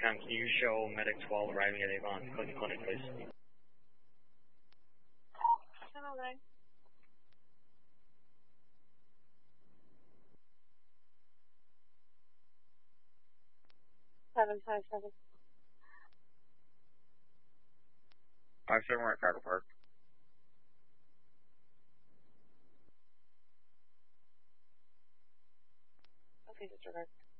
Can you show medic 12 arriving at Avon Clinton Clinic, please? Channel 9. Seven. 5-7, we're at Carter Park. Okay, disregard.